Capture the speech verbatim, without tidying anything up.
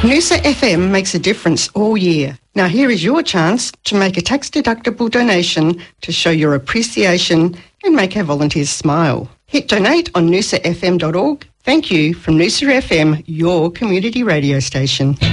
Noosa F M makes a difference all year. Now here is your chance to make a tax-deductible donation to show your appreciation and make our volunteers smile. Hit donate on noosa f m dot org. Thank you from Noosa F M, your community radio station.